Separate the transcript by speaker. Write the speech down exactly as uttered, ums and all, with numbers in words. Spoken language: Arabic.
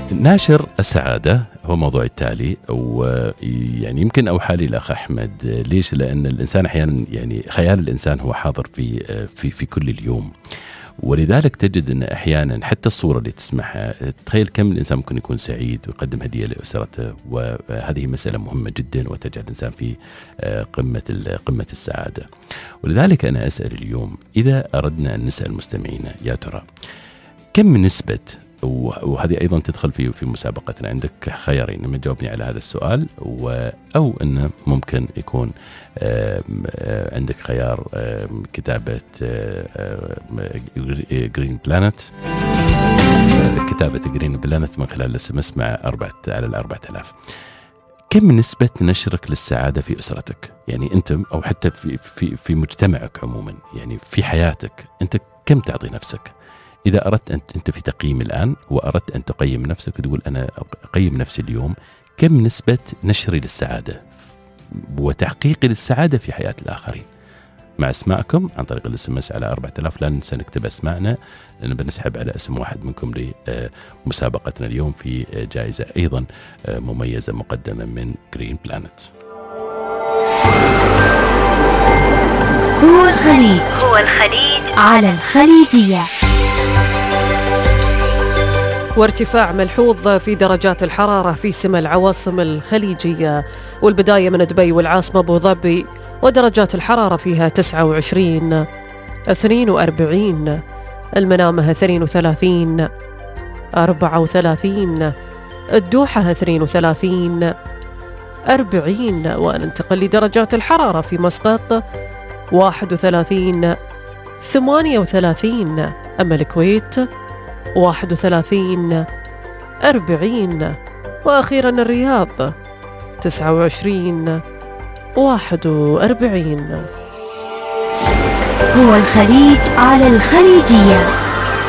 Speaker 1: ناشر السعادة هو موضوع التالي، ويعني يمكن أوحى لي الأخ أحمد. ليش؟ لأن الإنسان أحيانا يعني خيال الإنسان هو حاضر في في في كل اليوم، ولذلك تجد أن أحيانا حتى الصورة اللي تسمعها، تخيل كم الإنسان ممكن يكون سعيد ويقدم هدية لأسرته، وهذه مسألة مهمة جدا وتجعل الإنسان في قمة قمة السعادة. ولذلك أنا أسأل اليوم، إذا أردنا أن نسأل مستمعينا يا ترى كم نسبة، وهذه أيضا تدخل في في مسابقتنا، عندك خيارين لما تجاوبني على هذا السؤال، أو أنه ممكن يكون عندك خيار كتابة جرين بلانت، كتابة جرين بلانت من خلال الاس ام اس مع أربعة على الأربعة آلاف. كم نسبة نشرك للسعادة في أسرتك؟ يعني أنت أو حتى في في في مجتمعك عموما، يعني في حياتك أنت كم تعطي نفسك؟ إذا أردت أنت أنت في تقييم الآن وأردت أن تقيم نفسك وتقول أنا أقيم نفسي اليوم، كم نسبة نشري للسعادة وتحقيقي للسعادة في حياة الآخرين؟ مع اسماءكم عن طريق الاس ام اس على أربعة آلاف. لا ننسى نكتب اسماءنا لأن بنسحب على اسم واحد منكم لمسابقتنا اليوم في جائزة أيضا مميزة مقدمة من جرين بلانت.
Speaker 2: هو الخليج هو الخليج على الخليجية.
Speaker 3: وارتفاع ملحوظ في درجات الحرارة في سما العواصم الخليجية، والبداية من دبي والعاصمة أبو ظبي، ودرجات الحرارة فيها تسعة وعشرين، اثنين وأربعين، المنامة اثنين وثلاثين، أربعة وثلاثين، الدوحة اثنين وثلاثين، أربعين. وننتقل لدرجات الحرارة في مسقط واحد وثلاثين، ثمانية وثلاثين، أما الكويت واحد وثلاثين، أربعين، وأخيرا الرياض تسعة وعشرين، واحد وأربعين.
Speaker 2: هو الخليج على الخليجية.